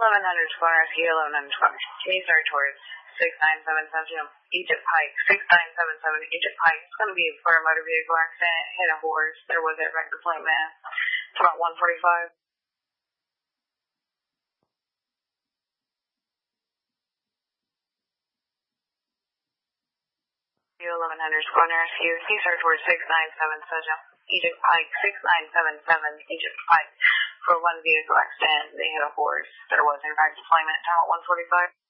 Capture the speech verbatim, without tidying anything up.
eleven hundred square, S Q eleven hundred square. Can you start towards six nine seven seven Egypt Pike, six nine seven seven Egypt Pike. It's going to be for a motor vehicle accident, hit a horse. There was a record plate mass. It's about one forty-five. eleven hundred square, S Q. Can you start towards six nine seven seven Egypt Pike, six nine seven seven Egypt Pike. For one vehicle accident, they hit a horse. There was a record plate mass. Time at one forty-five.